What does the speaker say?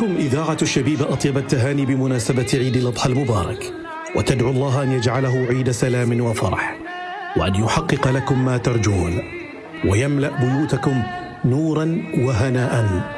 لكم إذاعة الشبيبة أطيب التهاني بمناسبة عيد الأضحى المبارك، وتدعو الله أن يجعله عيد سلام وفرح، وأن يحقق لكم ما ترجون، ويملأ بيوتكم نورا وهناء